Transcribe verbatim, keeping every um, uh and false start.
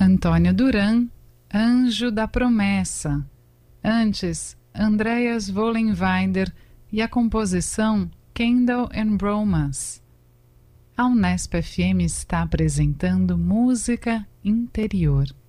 Antônio Duran, Anjo da Promessa. Antes, Andreas Vollenweider e a composição Candle and Bromas. A Unesp F M está apresentando Música Interior.